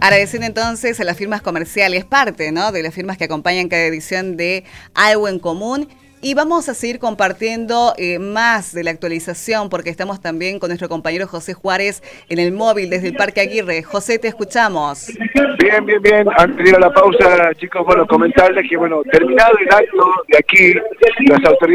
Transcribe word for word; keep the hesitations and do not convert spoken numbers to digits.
Agradeciendo entonces a las firmas comerciales, parte, ¿no?, de las firmas que acompañan cada edición de Algo en Común. Y vamos a seguir compartiendo eh, más de la actualización, porque estamos también con nuestro compañero José Juárez en el móvil desde el Parque Aguirre. José, te escuchamos. Bien, bien, bien. Antes de ir a la pausa, chicos, bueno, comentarles que, bueno, terminado el acto de aquí, las autoridades